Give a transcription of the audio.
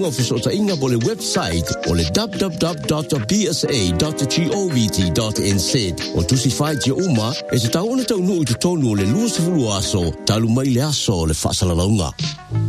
Office o tainga po le website o le www.bsa.govt.nz o tusi whai tia uma e te tauna tau nuu te tonu o le luas fulu aso talu mai le aso o le whasalalaunga.